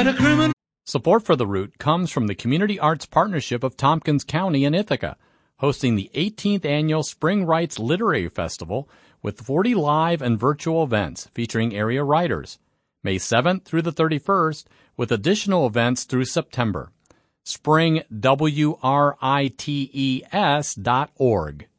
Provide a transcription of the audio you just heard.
fight a criminal. Support for The Root comes from the Community Arts Partnership of Tompkins County in Ithaca, hosting the 18th Annual Spring Writes Literary Festival with 40 live and virtual events featuring area writers, May 7th through the 31st, with additional events through September. springwrites.org.